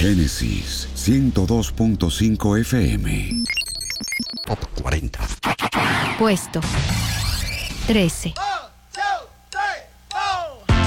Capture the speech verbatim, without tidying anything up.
Génesis ciento dos punto cinco F M. Top cuarenta. Puesto trece.